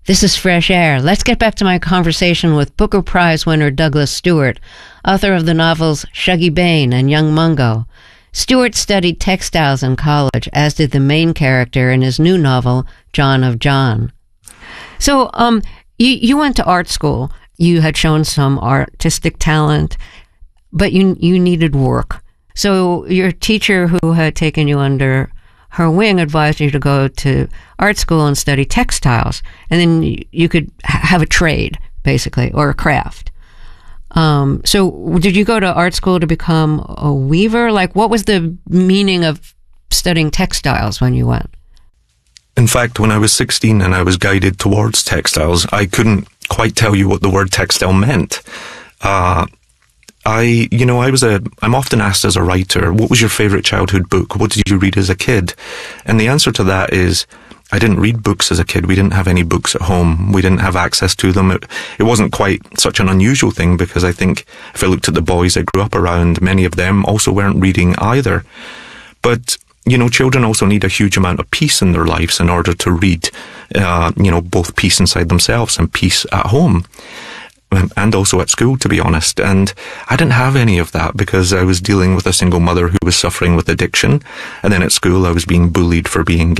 This is Fresh Air. Let's get back to my conversation with Booker Prize winner Douglas Stuart, author of the novels Shuggie Bain and Young Mungo. Stuart studied textiles in college, as did the main character in his new novel, John of John. So, you went to art school. You had shown some artistic talent, but you needed work. So your teacher, who had taken you under her wing, advised you to go to art school and study textiles, and then you could have a trade, basically, or a craft. So did you go to art school to become a weaver? Like, what was the meaning of studying textiles when you went? In fact, when I was 16 and I was guided towards textiles, I couldn't quite tell you what the word textile meant. I'm often asked as a writer, what was your favorite childhood book? What did you read as a kid? And the answer to that is, I didn't read books as a kid. We didn't have any books at home. We didn't have access to them. It wasn't quite such an unusual thing, because I think if I looked at the boys I grew up around, many of them also weren't reading either. But, children also need a huge amount of peace in their lives in order to read, both peace inside themselves and peace at home. And also at school, to be honest. And I didn't have any of that, because I was dealing with a single mother who was suffering with addiction. And then at school, I was being bullied for being